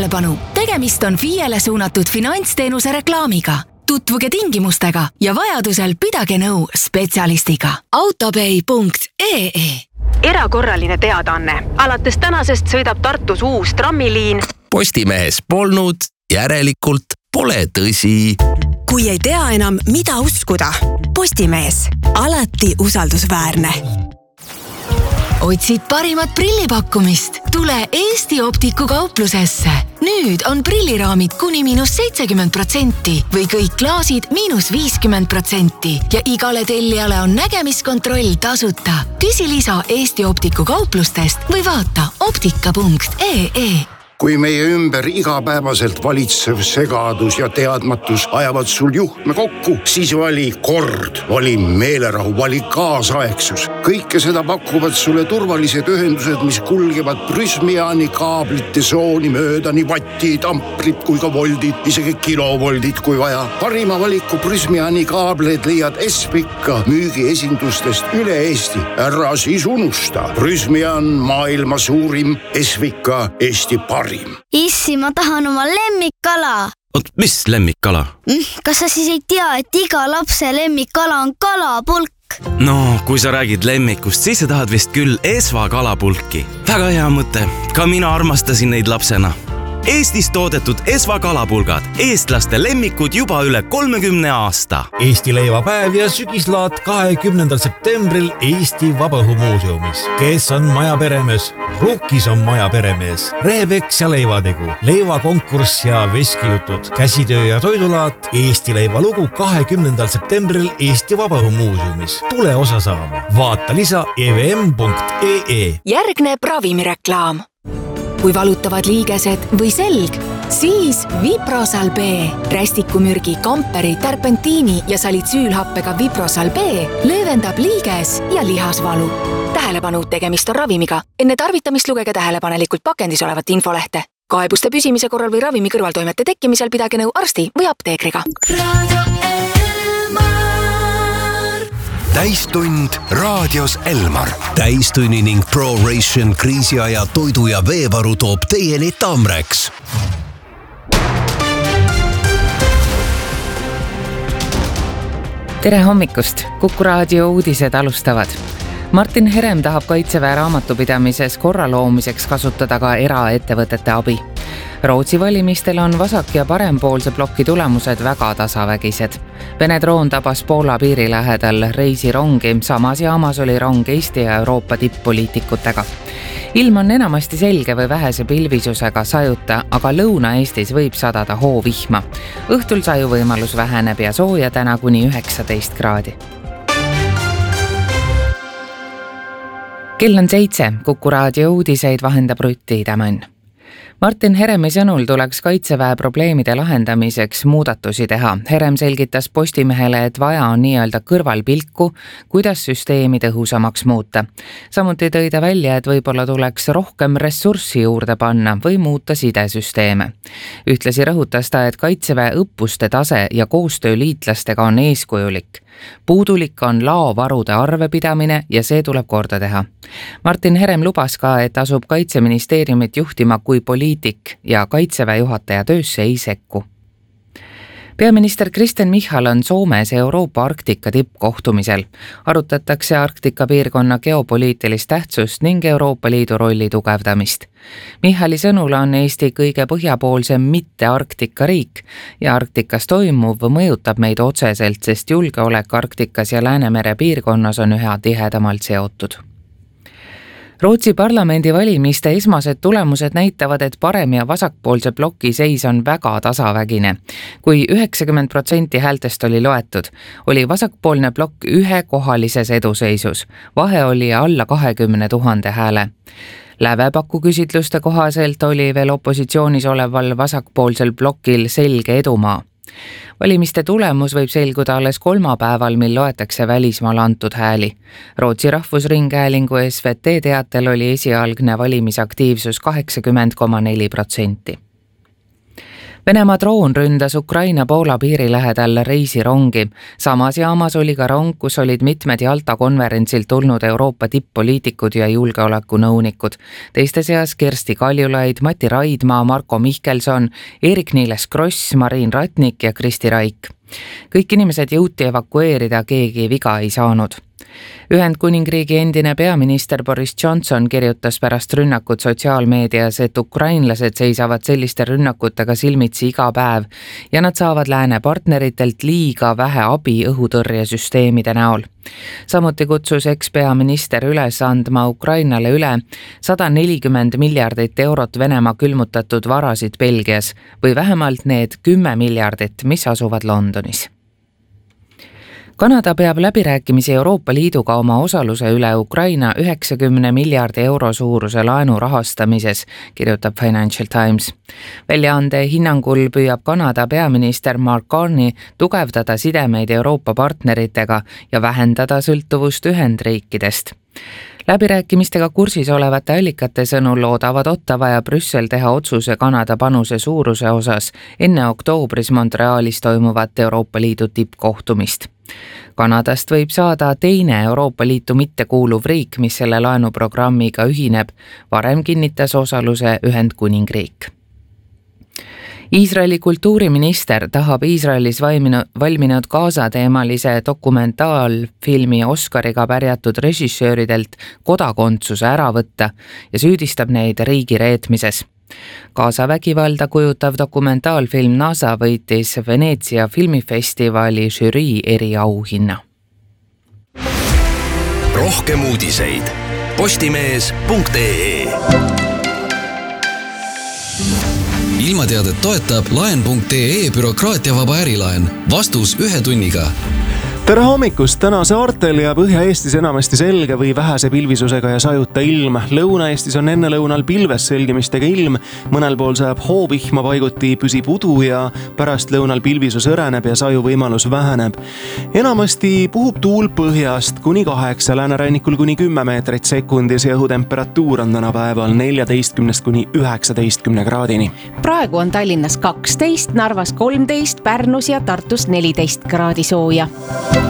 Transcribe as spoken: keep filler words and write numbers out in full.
Tähelepanu! Tegemist on F I E-le suunatud finantsteenuse reklaamiga. Tutvuge tingimustega ja vajadusel pidage nõu spetsialistiga. autopay punkt ee Erakorraline teadaanne. Alates tänasest sõidab Tartus uus trammiliin. Postimehes polnud, järelikult pole tõsi. Kui ei tea enam, mida uskuda. Postimees. Alati usaldusväärne. Otsid parimat prillipakkumist? Tule Eesti Optiku kauplusesse. Nüüd on prilliraamid kuni miinus seitsekümmend protsenti või kõik klaasid miinus viiskümmend protsenti ja igale tellijale on nägemiskontroll tasuta. Küsi lisa Eesti Optiku kauplustest või vaata optika punkt ee. Kui meie ümber igapäevaselt valitsev segadus ja teadmatus ajavad sul juhtme kokku, siis vali kord, vali meelerahu, vali kaasaegsus. Kõike seda pakuvad sulle turvalised ühendused, mis kulgevad Prysmiani kaablite sooni mööda nii vattid, amprid kui ka voldid, isegi kilovoldid kui vaja. Parima valiku Prysmiani kaableid leiad Espika müügiesindustest üle Eesti. Ära siis unusta. Prysmian maailma suurim, Espika Eesti parim. Issi, ma tahan oma lemmikkala. Oot, mis lemmikkala? Kas sa siis ei tea, et iga lapse lemmikkala on kalapulk? No, kui sa räägid lemmikust, siis sa tahad vist küll Esva kalapulki. Väga hea mõte. Ka mina armastasin neid lapsena. Eestis toodetud Esva kalapulgad. Eestlaste lemmikud juba üle kolmekümne aasta. Eesti leivapäev ja sügislaat kahekümnendal septembril Eesti Vabaõhumuuseumis. Kes on maja peremees? Rukkis on maja peremees. Rehepeks ja leivategu. Leivakonkurss ja veskijutud. Käsitöö ja toidulaat. Eesti leivalugu kahekümnendal septembril Eesti Vabaõhumuuseumis. Tule osa saama. Vaata lisa e v m punkt ee. Järgneb ravimireklaam. Kui valutavad liigesed või selg, siis Viprosal B. Rästikumürgi, kamperi, terpentiini ja salitsüülhappega Viprosal B löövendab liiges ja lihasvalu. Tähelepanu, tegemist on ravimiga. Enne tarvitamist lugege tähelepanelikult pakendis olevat infolehte. Kaebuste püsimise korral või ravimi kõrvaltoimete tekkimisel pidage nõu arsti või apteekriga. Täistund raadios Elmar. Täistunni ning ProRation kriisiaja toidu ja veevaru toob teieni Tamreks. Tere hommikust! Kuku raadio uudised alustavad. Martin Herem tahab Kaitseväe raamatupidamises korra loomiseks kasutada ka eraettevõtete abi. Rootsi valimistel on vasak- ja parempoolse ploki tulemused väga tasavägised. Vene droon tabas Poola piiri lähedal reisirongi, samas jaamas oli rong Eesti ja Euroopa tipp-poliitikutega. Ilm on enamasti selge või vähese pilvisusega sajuta, aga Lõuna-Eestis võib sadada hoovihma. Õhtul saju võimalus väheneb ja sooja täna kuni üheksateist kraadi. Kell on seitse, Kuku raadio uudiseid vahendab Rutti Tämän. Martin Heremi sõnul tuleks Kaitseväe probleemide lahendamiseks muudatusi teha. Herem selgitas Postimehele, et vaja on nii-öelda kõrvalpilku, kuidas süsteemi tõhusamaks muuta. Samuti tõi ta välja, et võib-olla tuleks rohkem ressurssi juurde panna või muuta sidesüsteeme. Ühtlasi rõhutas ta, et Kaitseväe õppuste tase ja koostöö liitlastega on eeskujulik. Puudulik on laovarude arvepidamine ja see tuleb korda teha. Martin Herem lubas ka, et asub Kaitseministeeriumit juhtima kui poliitik ja Kaitseväe juhataja töösse ei sekku. Peaminister Kristen Michal on Soomes Euroopa Arktika tippkohtumisel. Arutatakse Arktika piirkonna geopoliitilist tähtsust ning Euroopa Liidu rolli tugevdamist. Michali sõnul on Eesti kõige põhjapoolsem mitte Arktika riik ja Arktikas toimuv mõjutab meid otseselt, sest julgeolek Arktikas ja Läänemere piirkonnas on üha tihedamalt seotud. Rootsi parlamendi valimiste esmased tulemused näitavad, et parem- ja vasakpoolse ploki seis on väga tasavägine. Kui üheksakümmend protsenti häältest oli loetud, oli vasakpoolne plokk ühekohalises eduseisus. Vahe oli alla kahekümne tuhande hääle. Lävepaku küsitluste kohaselt oli veel opositsioonis oleval vasakpoolsel plokil selge edumaa. Valimiste tulemus võib selguda alles kolmapäeval, mil loetakse välismaal antud hääli. Rootsi Rahvusringhäälingu S V T teatel oli esialgne valimisaktiivsus kaheksakümmend koma neli protsenti. Venemaa droon ründas Ukraina-Poola piiri lähedal reisirongi. Samas jaamas oli ka rong, kus olid mitmed Jalta konverentsilt tulnud Euroopa tipp-poliitikud ja julgeolekunõunikud. Teiste seas Kersti Kaljulaid, Mati Raidmaa, Marko Mihkelson, Eerik-Niiles Kross, Marin Ratnik ja Kristi Raik. Kõik inimesed jõuti evakueerida, keegi viga ei saanud. Ühendkuningriigi endine peaminister Boris Johnson kirjutas pärast rünnakut sotsiaalmeedias, et ukrainlased seisavad selliste rünnakutega silmitsi iga päev ja nad saavad lääne partneritelt liiga vähe abi õhutõrjesüsteemide näol. Samuti kutsus ekspeaminister üles andma Ukrainale üle sada nelikümmend miljardit eurot Venemaa külmutatud varasid Belgias või vähemalt need kümme miljardit, mis asuvad Londonis. Kanada peab läbirääkimisi Euroopa Liiduga oma osaluse üle Ukraina üheksakümne miljardi euro suuruse laenu rahastamises, kirjutab Financial Times. Väljaande hinnangul püüab Kanada peaminister Mark Carney tugevdada sidemeid Euroopa partneritega ja vähendada sõltuvust Ühendriikidest. Läbirääkimistega kursis olevate allikate sõnul loodavad Ottawa ja Brüssel teha otsuse Kanada panuse suuruse osas enne oktoobris Montrealis toimuvat Euroopa Liidu tippkohtumist. Kanadast võib saada teine Euroopa Liitu mittekuuluv riik, mis selle laenuprogrammiga ühineb, varem kinnitas osaluse Ühendkuningriik. Iisraeli kultuuriminister tahab Iisraelis valminud Gaza teemalise dokumentaalfilmi Oscariga pärjatud režissööridelt kodakondsuse ära võtta ja süüdistab neid riigi reetmises. Gaza vägivalda kujutav dokumentaalfilm NASA võitis Veneetsia filmifestivali žürii eriauhinna. Rohkem uudiseid postimees punkt ee. Ilmateadet toetab laen punkt ee bürokraatiavaba ärilaen. Vastus ühe tunniga. Tere hommikust! Täna saartel ja Põhja-Eestis enamasti selge või vähese pilvisusega ja sajuta ilm. Lõuna-Eestis on enne lõunal pilves selgimistega ilm. Mõnel pool saab hoovihma, paiguti püsib udu ja pärast lõunal pilvisus õreneb ja saju võimalus väheneb. Enamasti puhub tuul põhjast kuni kaheksa, läänerannikul kuni kümme meetrit sekundis ja õhutemperatuur on täna päeval neljateistkümnest kuni üheksateistkümne kraadini. Praegu on Tallinnas kaksteist, Narvas kolmteist, Pärnus ja Tartus neliteist kraadi sooja.